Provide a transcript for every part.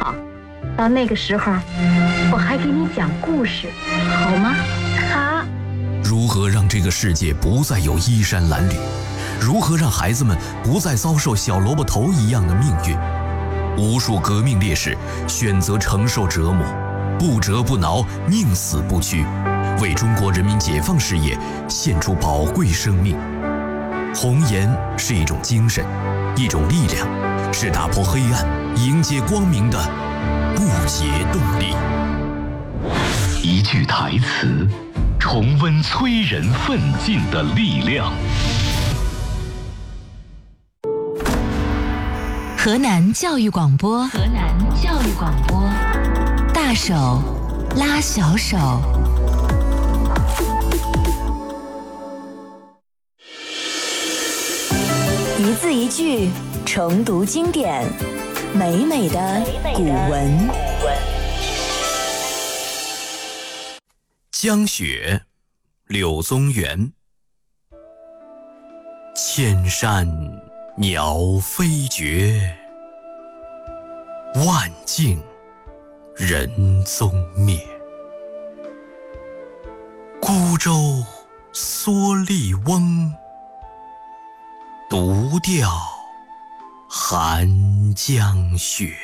好，到那个时候，我还给你讲故事，好吗？好。 如何让这个世界不再有衣衫褴褛？如何让孩子们不再遭受小萝卜头一样的命运？无数革命烈士选择承受折磨，不折不挠，宁死不屈，为中国人民解放事业献出宝贵生命。红颜是一种精神，一种力量，是打破黑暗、迎接光明的不竭动力。 一句台词，重温催人奋进的力量。 河南教育广播，河南教育广播，大手拉小手。 一字一句重读经典，美美的古文。 江雪，柳宗元。千山鸟飞绝，万径人踪灭。孤舟蓑笠翁，独钓寒江雪。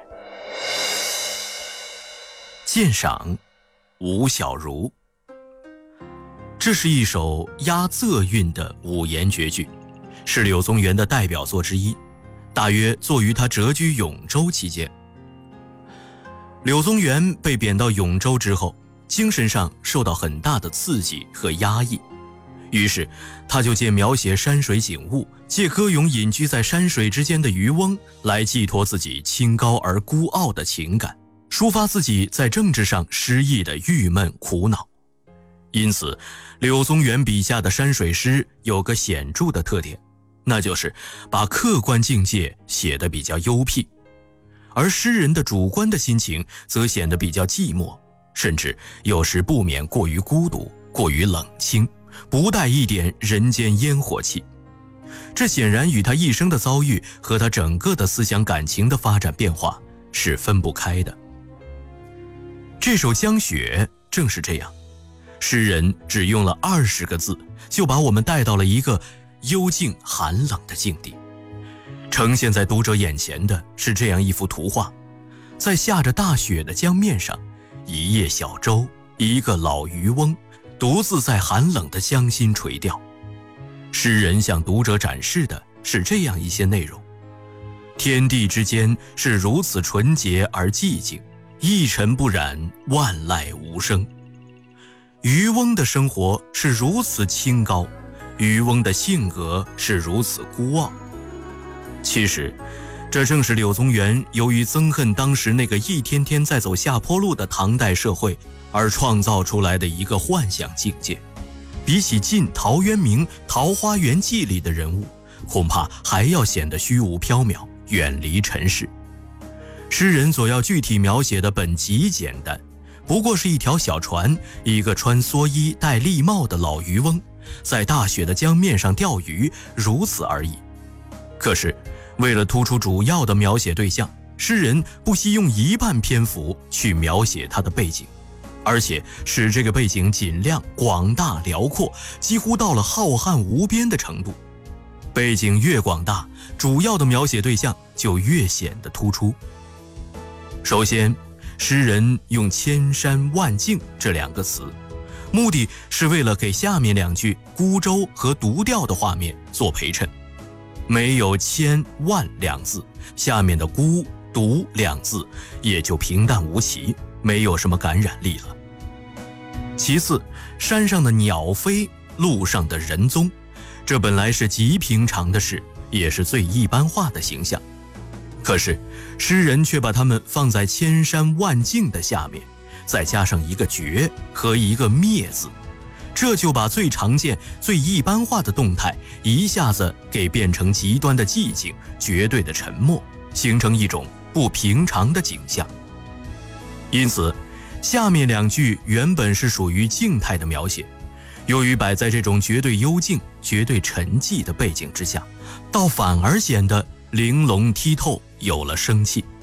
鉴赏吴小如。这是一首押仄韵的五言绝句，是柳宗元的代表作之一，大约作于他谪居永州期间。柳宗元被贬到永州之后，精神上受到很大的刺激和压抑，于是他就借描写山水景物，借歌咏隐居在山水之间的渔翁，来寄托自己清高而孤傲的情感，抒发自己在政治上失意的郁闷苦恼。因此，柳宗元笔下的山水诗有个显著的特点，那就是把客观境界写得比较幽僻，而诗人的主观的心情则显得比较寂寞，甚至有时不免过于孤独，过于冷清，不带一点人间烟火气。这显然与他一生的遭遇和他整个的思想感情的发展变化是分不开的。这首《江雪》正是这样，诗人只用了20个字，就把我们带到了一个幽静寒冷的境地。呈现在读者眼前的是这样一幅图画：在下着大雪的江面上，一叶小舟，一个老渔翁，独自在寒冷的江心垂钓。诗人向读者展示的是这样一些内容：天地之间是如此纯洁而寂静，一尘不染，万籁无声。渔翁的生活是如此清高，渔翁的性格是如此孤傲。其实，这正是柳宗元由于憎恨当时那个一天天在走下坡路的唐代社会而创造出来的一个幻想境界。比起晋陶渊明《桃花源记》里的人物，恐怕还要显得虚无缥缈，远离尘世。诗人所要具体描写的本极简单，不过是一条小船，一个穿蓑衣戴笠帽的老渔翁，在大雪的江面上钓鱼，如此而已。可是，为了突出主要的描写对象，诗人不惜用一半篇幅去描写他的背景，而且使这个背景尽量广大辽阔，几乎到了浩瀚无边的程度。背景越广大，主要的描写对象就越显得突出。首先，诗人用千山万径这2个词，目的是为了给下面2句孤舟和独钓的画面做陪衬。没有千万2字，下面的孤独2字也就平淡无奇，没有什么感染力了。其次，山上的鸟飞，路上的人踪，这本来是极平常的事，也是最一般化的形象。可是诗人却把它们放在千山万径的下面，再加上一个绝和一个灭字，这就把最常见最一般化的动态一下子给变成极端的寂静，绝对的沉默，形成一种不平常的景象。因此下面2句原本是属于静态的描写，由于摆在这种绝对幽静、绝对沉寂的背景之下，倒反而显得玲珑剔透，有了生气。